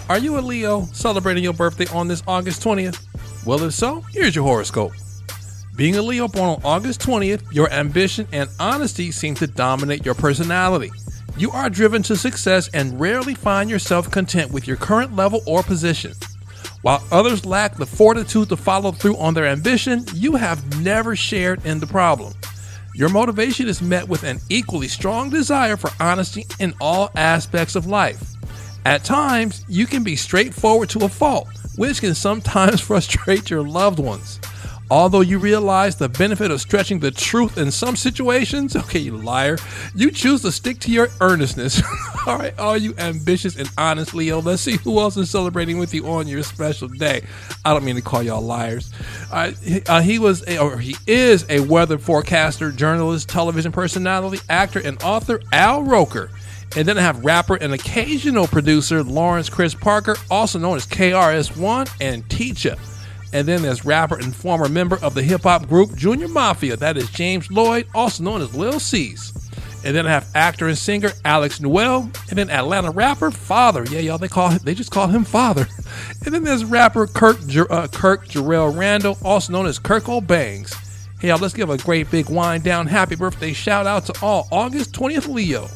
Are you a Leo celebrating your birthday on this August 20th? Well, if so, here's your horoscope. Being a Leo born on August 20th, your ambition and honesty seem to dominate your personality. You are driven to success and rarely find yourself content with your current level or position. While others lack the fortitude to follow through on their ambition, you have never shared in the problem. Your motivation is met with an equally strong desire for honesty in all aspects of life. At times, you can be straightforward to a fault, which can sometimes frustrate your loved ones. Although you realize the benefit of stretching the truth in some situations, okay, you liar, you choose to stick to your earnestness. All right, all you ambitious and honest Leo, let's see who else is celebrating with you on your special day. I don't mean to call y'all liars. He is a weather forecaster, journalist, television personality, actor, and author, Al Roker. And then I have rapper and occasional producer Lawrence Chris Parker, also known as KRS-One and Teacher. And then there's rapper and former member of the hip-hop group Junior Mafia, that is James Lloyd, also known as Lil C's. And then I have actor and singer Alex Newell, and then Atlanta rapper Father. Yeah, y'all, they just call him Father. And then there's rapper Kirk Jarrell Randall, also known as Kirk O'Bangs. Hey, y'all, let's give a great big wind down happy birthday shout out to all August 20th Leo.